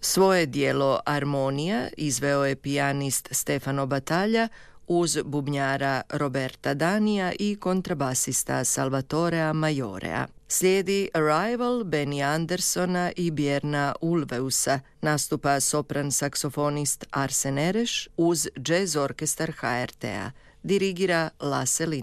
Svoje dijelo Armonija izveo je pijanist Stefano Battaglia uz bubnjara Roberta Danija i kontrabasista Salvatorea Majorea. Slijedi Arrival Benny Andersona i Bjerna Ulveusa. Nastupa sopran saksofonist Arsen Ereš uz jazz orkestar HRT-a. Dirigira Lasse Lindgren.